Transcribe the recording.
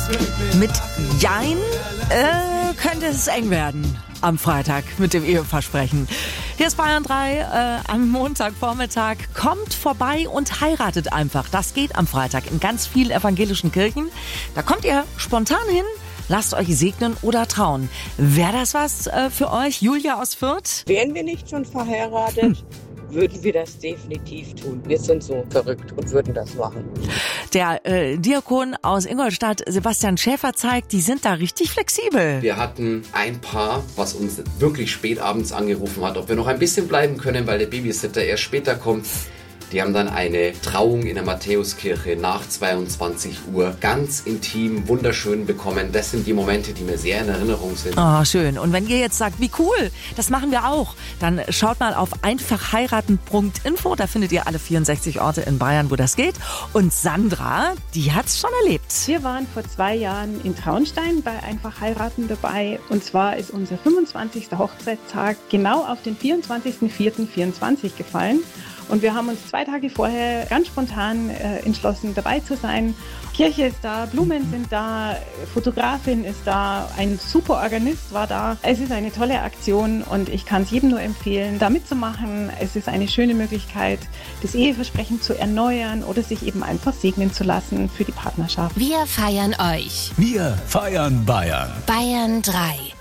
Mit Jein könnte es eng werden am Freitag mit dem Eheversprechen. Hier ist Bayern 3 am Montagvormittag. Kommt vorbei und heiratet einfach. Das geht am Freitag in ganz vielen evangelischen Kirchen. Da kommt ihr spontan hin. Lasst euch segnen oder trauen. Wäre das was für euch? Julia aus Fürth? Wären wir nicht schon verheiratet, würden wir das definitiv tun. Wir sind so verrückt und würden das machen. Der Diakon aus Ingolstadt, Sebastian Schäfer, zeigt, die sind da richtig flexibel. Wir hatten ein Paar, was uns wirklich spät abends angerufen hat, ob wir noch ein bisschen bleiben können, weil der Babysitter erst später kommt. Die haben dann eine Trauung in der Matthäuskirche nach 22 Uhr ganz intim, wunderschön bekommen. Das sind die Momente, die mir sehr in Erinnerung sind. Oh, schön. Und wenn ihr jetzt sagt, wie cool, das machen wir auch, dann schaut mal auf einfachheiraten.info. Da findet ihr alle 64 Orte in Bayern, wo das geht. Und Sandra, die hat's schon erlebt. Wir waren vor 2 Jahren in Traunstein bei Einfach heiraten dabei. Und zwar ist unser 25. Hochzeitstag genau auf den 24.04.24 gefallen. Und wir haben uns 2 Tage vorher ganz spontan entschlossen, dabei zu sein. Kirche ist da, Blumen sind da, Fotografin ist da, ein super Organist war da. Es ist eine tolle Aktion und ich kann es jedem nur empfehlen, da mitzumachen. Es ist eine schöne Möglichkeit, das Eheversprechen zu erneuern oder sich eben einfach segnen zu lassen für die Partnerschaft. Wir feiern euch. Wir feiern Bayern. Bayern 3.